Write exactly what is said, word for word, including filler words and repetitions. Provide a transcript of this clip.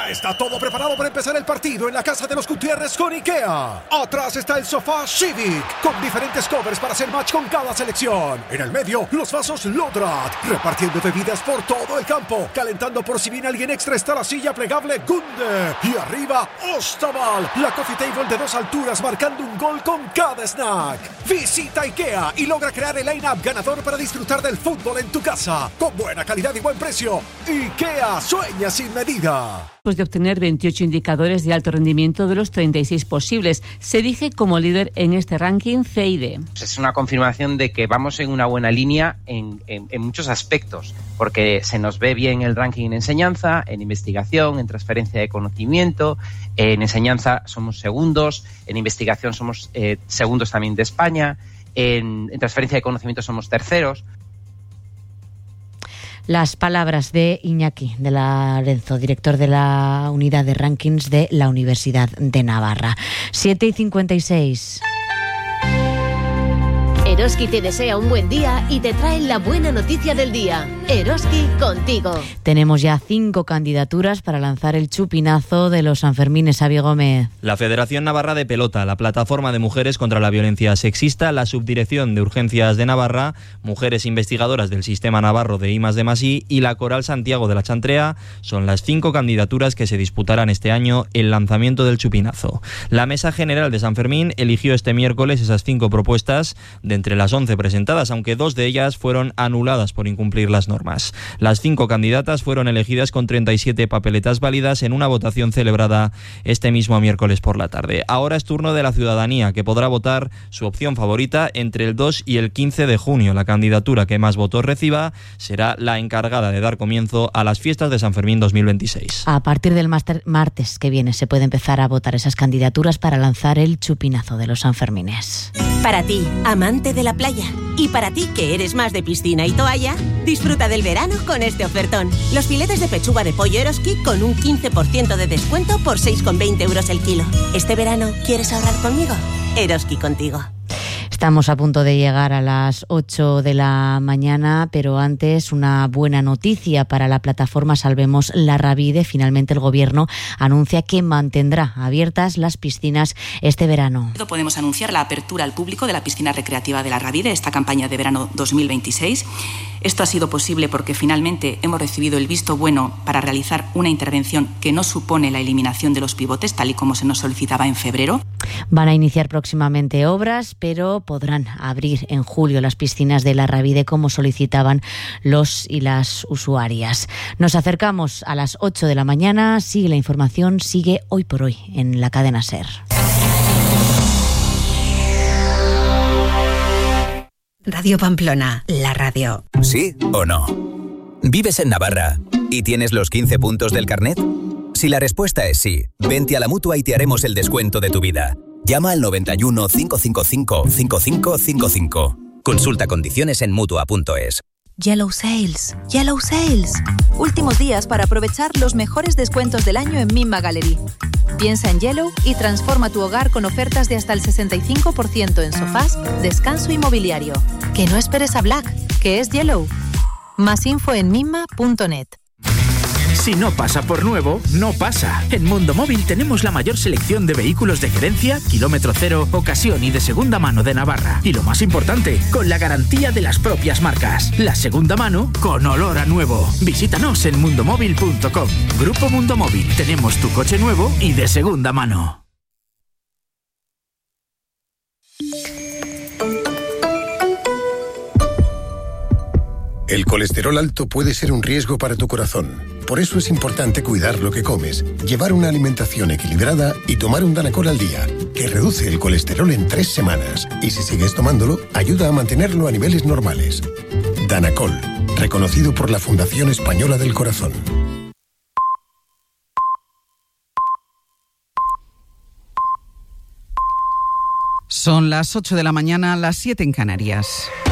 Ya está todo preparado para empezar el partido en la casa de los Gutiérrez con IKEA. Atrás está el sofá Civic, con diferentes covers para hacer match con cada selección. En el medio, los vasos Lodrat, repartiendo bebidas por todo el campo. Calentando por si viene alguien extra está la silla plegable Gunde. Y arriba, Ostaval, la coffee table de dos alturas marcando un gol con cada snack. Visita IKEA y logra crear el line-up ganador para disfrutar del fútbol en tu casa. Con buena calidad y buen precio. IKEA, sueña sin medida. Después de obtener veintiocho indicadores de alto rendimiento de los treinta y seis posibles, se erige como líder en este ranking C I D. Es una confirmación de que vamos en una buena línea en, en, en muchos aspectos, porque se nos ve bien el ranking en enseñanza, en investigación, en transferencia de conocimiento. En enseñanza somos segundos, en investigación somos eh, segundos también de España, en, en transferencia de conocimiento somos terceros. Las palabras de Iñaki de la Lorenzo, director de la unidad de rankings de la Universidad de Navarra. siete y cincuenta y seis. Eroski te desea un buen día y te trae la buena noticia del día. Eroski contigo. Tenemos ya cinco candidaturas para lanzar el chupinazo de los Sanfermines. Xavi Gómez. La Federación Navarra de Pelota, la Plataforma de Mujeres contra la Violencia Sexista, la Subdirección de Urgencias de Navarra, Mujeres Investigadoras del Sistema Navarro de I más D más I y la Coral Santiago de la Chantrea son las cinco candidaturas que se disputarán este año el lanzamiento del chupinazo. La Mesa General de San Fermín eligió este miércoles esas cinco propuestas de entre las once presentadas, aunque dos de ellas fueron anuladas por incumplir las normas. Las cinco candidatas fueron elegidas con treinta y siete papeletas válidas en una votación celebrada este mismo miércoles por la tarde. Ahora es turno de la ciudadanía, que podrá votar su opción favorita entre el dos y el quince de junio. La candidatura que más votos reciba será la encargada de dar comienzo a las fiestas de San Fermín dos mil veintiséis. A partir del martes que viene se puede empezar a votar esas candidaturas para lanzar el chupinazo de los Sanfermines. Para ti, amante de la playa, y para ti que eres más de piscina y toalla, disfruta del verano con este ofertón. Los filetes de pechuga de pollo Eroski con un quince por ciento de descuento por seis con veinte euros el kilo. ¿Este verano quieres ahorrar conmigo? Eroski contigo. Estamos a punto de llegar a las ocho de la mañana, pero antes una buena noticia para la plataforma Salvemos la Rabide. Finalmente el Gobierno anuncia que mantendrá abiertas las piscinas este verano. Podemos anunciar la apertura al público de la piscina recreativa de la Rabide, esta campaña de verano dos mil veintiséis. Esto ha sido posible porque finalmente hemos recibido el visto bueno para realizar una intervención que no supone la eliminación de los pivotes, tal y como se nos solicitaba en febrero. Van a iniciar próximamente obras, pero podrán abrir en julio las piscinas de la Rabide como solicitaban los y las usuarias. Nos acercamos a las ocho de la mañana. Sigue la información, sigue Hoy por Hoy en la cadena SER. Radio Pamplona, la radio. ¿Sí o no? ¿Vives en Navarra y tienes los quince puntos del carnet? Si la respuesta es sí, vente a la Mutua y te haremos el descuento de tu vida. Llama al noventa y uno, cinco cinco cinco, cinco cinco cinco cinco. Consulta condiciones en Mutua punto es. Yellow Sales, Yellow Sales. Últimos días para aprovechar los mejores descuentos del año en Mimma Gallery. Piensa en Yellow y transforma tu hogar con ofertas de hasta el sesenta y cinco por ciento en sofás, descanso y mobiliario. Que no esperes a Black, que es Yellow. Más info en mimma punto net. Si no pasa por nuevo, no pasa. En Mundo Móvil tenemos la mayor selección de vehículos de gerencia, kilómetro cero, ocasión y de segunda mano de Navarra. Y lo más importante, con la garantía de las propias marcas. La segunda mano con olor a nuevo. Visítanos en mundo móvil punto com. Grupo Mundo Móvil. Tenemos tu coche nuevo y de segunda mano. El colesterol alto puede ser un riesgo para tu corazón. Por eso es importante cuidar lo que comes, llevar una alimentación equilibrada y tomar un Danacol al día, que reduce el colesterol en tres semanas. Y si sigues tomándolo, ayuda a mantenerlo a niveles normales. Danacol, reconocido por la Fundación Española del Corazón. Son las ocho de la mañana, las siete en Canarias.